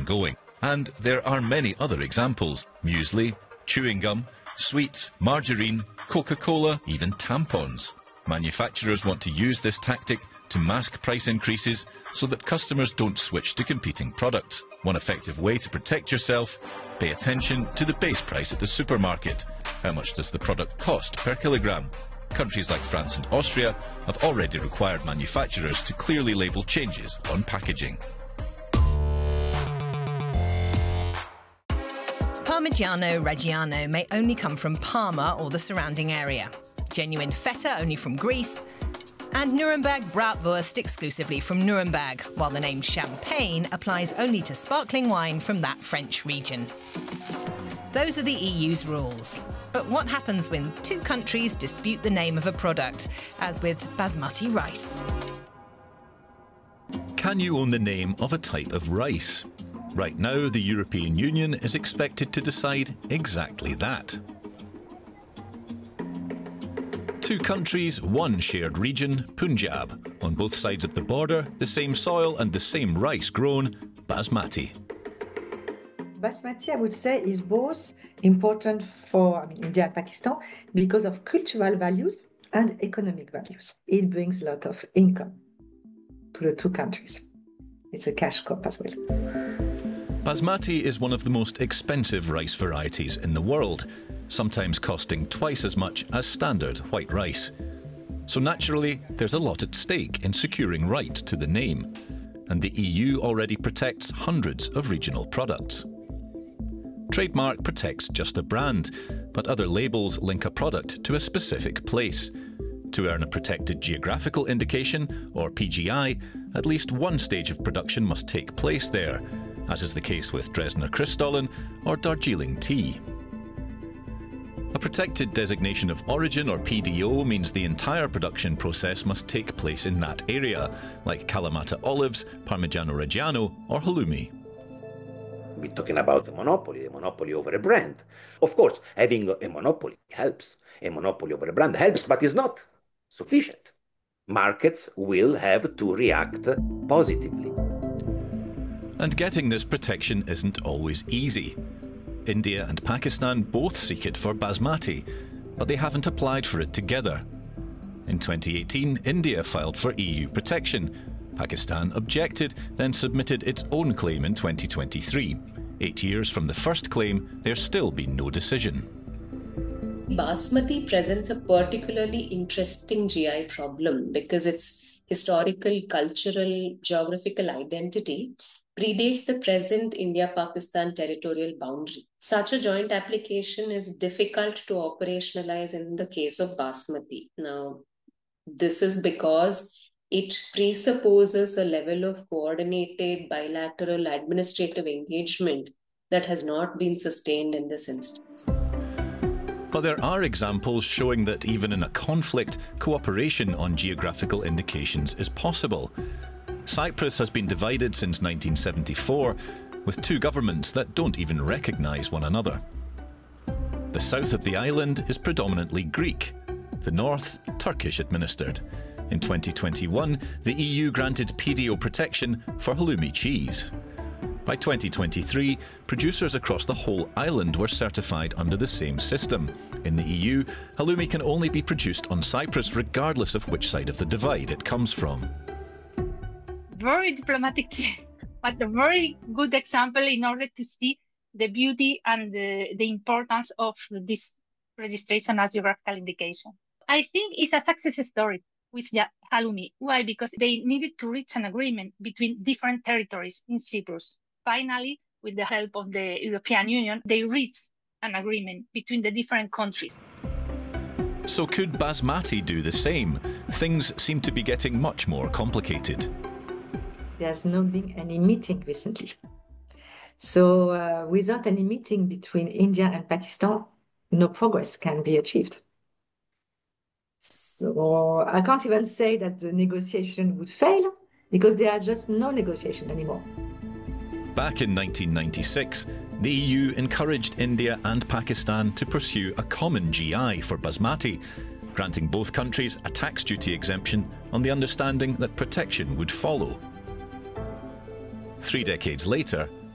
going. And there are many other examples: muesli, chewing gum, sweets, margarine, Coca-Cola, even tampons. Manufacturers want to use this tactic to mask price increases so that customers don't switch to competing products. One effective way to protect yourself: pay attention to the base price at the supermarket. How much does the product cost per kilogram? Countries like France and Austria have already required manufacturers to clearly label changes on packaging. Parmigiano Reggiano may only come from Parma or the surrounding area, genuine feta only from Greece, and Nuremberg Bratwurst exclusively from Nuremberg, while the name champagne applies only to sparkling wine from that French region. Those are the EU's rules. But what happens when two countries dispute the name of a product, as with basmati rice? Can you own the name of a type of rice? Right now, the European Union is expected to decide exactly that. Two countries, one shared region, Punjab. On both sides of the border, the same soil and the same rice grown, basmati. Basmati, I would say, is both important for India and Pakistan because of cultural values and economic values. It brings a lot of income to the two countries. It's a cash crop as well. Basmati is one of the most expensive rice varieties in the world, sometimes costing twice as much as standard white rice. So naturally, there's a lot at stake in securing rights to the name, and the EU already protects hundreds of regional products. Trademark protects just a brand, but other labels link a product to a specific place. To earn a protected geographical indication, or PGI, at least one stage of production must take place there, as is the case with Dresdner Kristollen or Darjeeling tea. A protected designation of origin, or PDO, means the entire production process must take place in that area, like Kalamata olives, Parmigiano Reggiano or halloumi. We're talking about a monopoly over a brand. Of course, having a monopoly helps. A monopoly over a brand helps, but is not sufficient. Markets will have to react positively. And getting this protection isn't always easy. India and Pakistan both seek it for basmati, but they haven't applied for it together. In 2018, India filed for EU protection. Pakistan objected, then submitted its own claim in 2023. 8 years from the first claim, there's still been no decision. Basmati presents a particularly interesting GI problem because its historical, cultural, geographical identity predates the present India-Pakistan territorial boundary. Such a joint application is difficult to operationalize in the case of Basmati. Now, this is because it presupposes a level of coordinated bilateral administrative engagement that has not been sustained in this instance. But there are examples showing that even in a conflict, cooperation on geographical indications is possible. Cyprus has been divided since 1974, with two governments that don't even recognise one another. The south of the island is predominantly Greek, the north Turkish administered. In 2021, the EU granted PDO protection for halloumi cheese. By 2023, producers across the whole island were certified under the same system. In the EU, halloumi can only be produced on Cyprus regardless of which side of the divide it comes from. Very diplomatic, but a very good example in order to see the beauty and the importance of this registration as geographical indication. I think it's a success story with halloumi. Why? Because they needed to reach an agreement between different territories in Cyprus. Finally, with the help of the European Union, they reached an agreement between the different countries. So could basmati do the same? Things seem to be getting much more complicated. There's not been any meeting recently. So without any meeting between India and Pakistan, no progress can be achieved. So I can't even say that the negotiation would fail because there are just no negotiation anymore. Back in 1996, the EU encouraged India and Pakistan to pursue a common GI for basmati, granting both countries a tax duty exemption on the understanding that protection would follow. 3 decades later,